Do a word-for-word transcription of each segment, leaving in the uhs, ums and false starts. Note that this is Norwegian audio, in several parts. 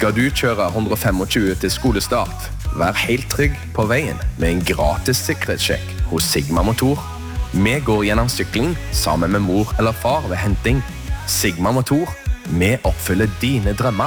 Skal du kjøre one twenty-five til skolestart? Vær helt trygg på veien med en gratis sikkerhetssjekk hos Sigma Motor. Vi går gjennom sykling sammen med mor eller far ved henting. Sigma Motor, vi oppfyller dine drømmer.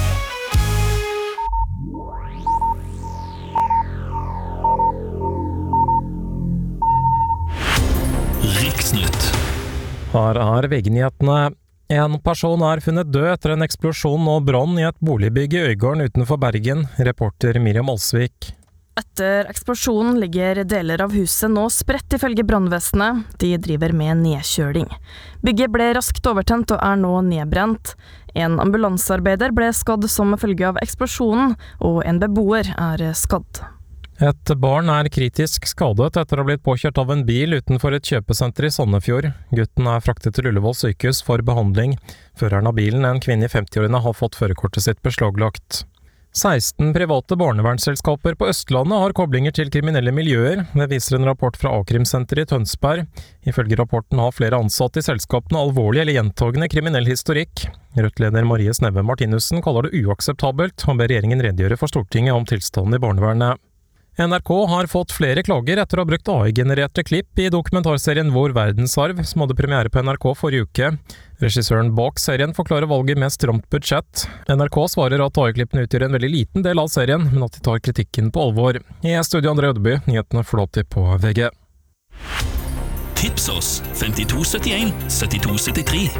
Riksnytt. Her er V G-nyhetene. En person er funnet død etter en eksplosjon og brann i et boligbygg i Øygården utenfor Bergen, reporter Miriam Alsvik. Etter eksplosjonen ligger deler av huset nå spredt ifølge brannvesenet. De driver med nedkjøling. Bygget ble raskt overtent og er nå nedbrent. En ambulansearbeider ble skadd som følge av eksplosjonen, og en beboer er skadd. Et barn er kritisk skadet etter å ha blitt påkjørt av en bil utenfor et kjøpesenter i Sandefjord. Gutten er fraktet til Ullevål sykehus for behandling. Føreren av bilen, en kvinne i femti-årene, har fått førerkortet sitt beslaglagt. seksten private barnevernsselskaper på Østlandet har koblinger til kriminelle miljøer. Det viser en rapport fra A-krimsenteret i Tønsberg. Ifølge rapporten har flere ansatte i selskapene alvorlig eller gjentagende kriminell historikk. Rødt-leder Marie Sneve Martinussen kaller det uakseptabelt og ber regjeringen redegjøre for Stortinget om tilstanden i barnevernet. N R K har fått flere klager etter å ha brukt A I-genererte klipp i dokumentarserien Vår verdensarv, som hadde premiere på N R K forrige uke. Regissøren bak serien forklarer valget med stramt budsjett. N R K svarer at A I-klippene utgjør en veldig liten del av serien, men at de tar kritikken på alvor. I studio André Ødeby, nyhetene får lov til på V G. Tips oss femtito syttien syttito syttitre.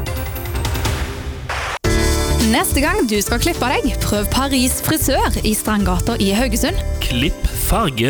Neste gang du skal klippe deg, prøv Paris frisør i Strandgata i Haugesund. Klipp farge